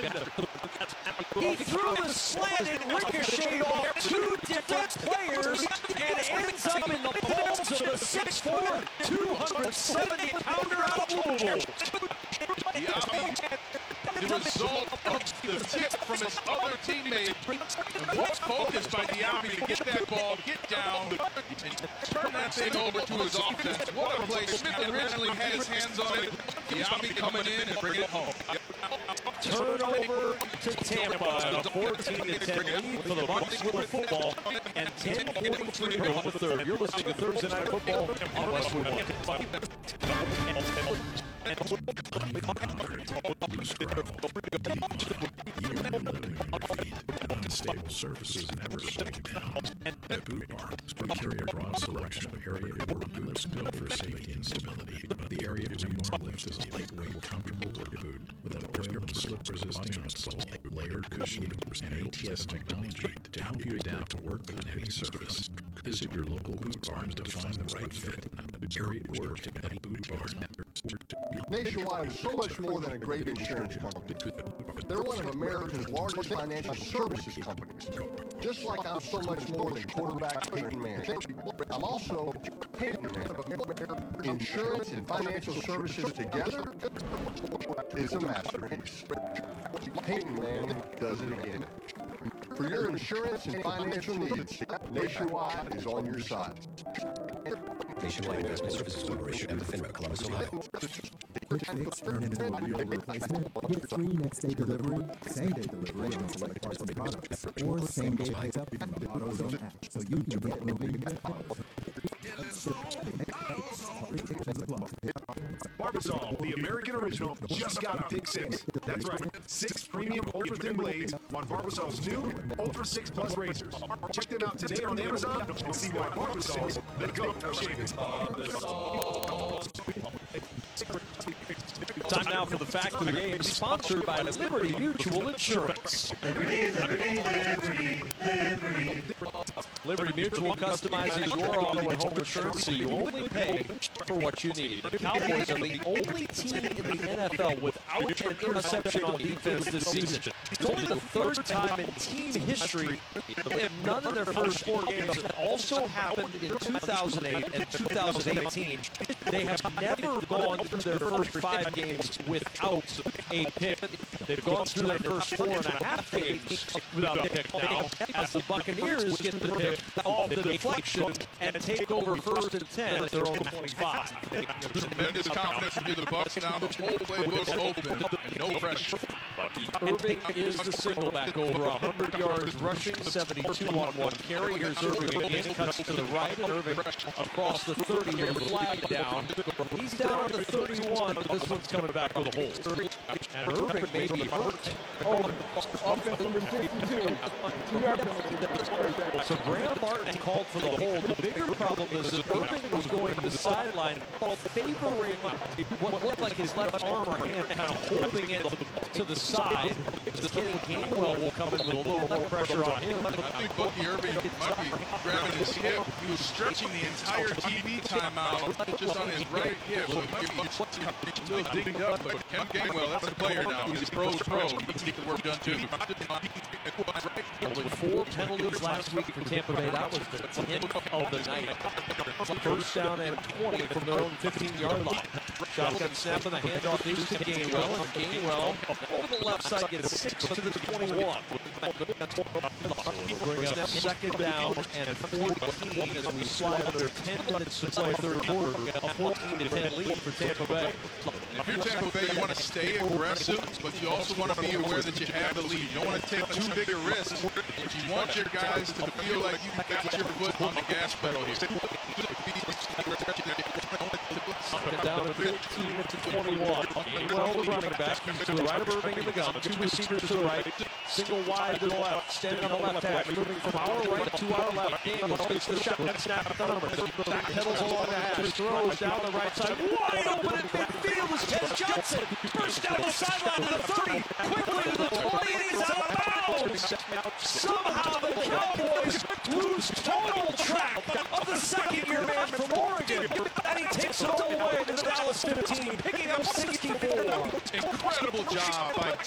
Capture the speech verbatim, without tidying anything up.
He threw the slant and ricocheted off two different players and ends up in the palms of the six foot four, two hundred seventy pounder out of Louisville. The result of the tip from his other teammate was focused by Diaby to get that ball, get down, and turn that thing over to his offense. What a play. Smith originally had his hands on it. Diaby coming in and bringing it home. Turnover to Tampa and a fourteen to ten lead for the Bucs with the football and ten forty-three to go in the third. You're listening to Thursday Night Football on Westwood One. Unstable surfaces never slow down. At Boot Barn, we carry a broad selection of area work boots built for safety and stability. The area we normally lift is a lightweight, comfortable work boot with a premium slip-resistant insole, layered cushioning, and A T S technology to help you adapt to work on any surface. Visit your local Boot Barn to find the right fit. Area work at Boot Barn. Nationwide is so much more than a great insurance company. They're one of America's largest financial services companies. Just like I'm so much more than quarterback Peyton Manning, I'm also Peyton Manning. Insurance and financial services together is a masterpiece. Peyton Manning does it again. For your insurance and financial needs, Nationwide is on your side. Nationwide Investment Services Corporation and the FINRA, Columbus, Ohio. Fix and individual wheel replacement. Get free next day delivery, same day delivery on select parts of the product, or same day pickup from the AutoZone app, so you can get moving and get followed. Barbasol, the American original, just got a Pick Six. That's right, six premium ultra thin blades on Barbasol's new Ultra Six Plus razors. Check them out today on Amazon and see why Barbasol's the go-to shaving. Time now for the fact of the game, sponsored by Liberty Mutual Insurance. Liberty Mutual customizes your auto and home insurance so you only pay for what you need. The Cowboys are the only team in the N F L without an interception on defense this season. It's only the third time in team history they have none of their first four games. It also happened in two thousand eight and two thousand eighteen. They have never gone through their first five games without a pick. They've gone through their first four and a half games without a pick now, as the Buccaneers get the pick off the deflection and take over first and ten at their own twenty-five. Tremendous confidence into the Bucs now. The whole playbook's open. No pressure. Irving is the signal back over one hundred yards rushing, seventy-two on one carry. Here's Irving again, cuts to the right, and Irving across the thirty-yard flag down. He's down on the thirty-one, but this one's coming back with a hold. And Irving may be hurt. So Graham Martin called for the hold. The bigger problem is that Irving was going to the sideline, favoring what looked like his left arm or hand, kind of holding it to the side. The Kenny Gainwell will come in with a little more pressure on him. I think Bucky Irving might be grabbing his hip. He was stretching the entire T V timeout just on his right hip. So he might be a little dinged up, but Ken Gainwell, that's a player now. He's a pro pro. He can get the work done too. With four penalties last week for Tampa Bay, that was the tenth of the night. First down and twenty from their own fifteen-yard line. Shotgun snap and the handoff is to Gainwell, and Gainwell over the left side gets six to the twenty-one. Bring up second down and fourteen as we slide under ten minutes to play third quarter. A fourteen to ten lead for Tampa Bay. If you're Tampa Bay, you want to stay aggressive, but you also want to be aware that you have the lead. You don't want to take too big a risk, but you want your guys to feel like you got your foot on the gas pedal here. Second down to fifteen to twenty-one. Gainwell, the running back, to the right of Irving in the gun. Two receivers to the right, single wide to the left, standing on the left hash, moving from our right to our left. Daniels takes the shotgun snap at the number. Backpedals along the hash, throws down the right side. Wide open in midfield is Ted Johnson. First down the sideline to the thirty, quickly to the twenty, and he's out of bounds. Somehow